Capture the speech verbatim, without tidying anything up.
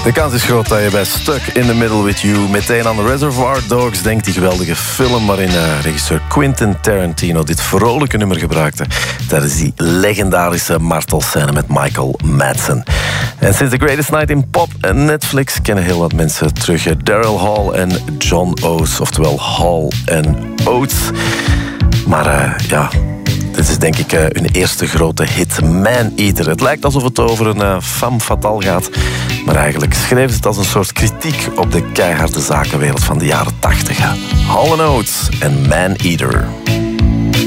De kans is groot dat je bij Stuck in the Middle with You meteen aan The Reservoir Dogs denkt, die geweldige film waarin uh, regisseur Quentin Tarantino dit vrolijke nummer gebruikte tijdens die legendarische martelscène met Michael Madsen. En sinds The Greatest Night in Pop en Netflix kennen heel wat mensen terug Daryl Hall en John Oates, oftewel Hall en Oates. Maar uh, ja... Dit is denk ik uh, hun eerste grote hit, Man Eater. Het lijkt alsof het over een uh, femme fatale gaat. Maar eigenlijk schreven ze het als een soort kritiek op de keiharde zakenwereld van de jaren tachtig. Hall and Oates en Man Eater.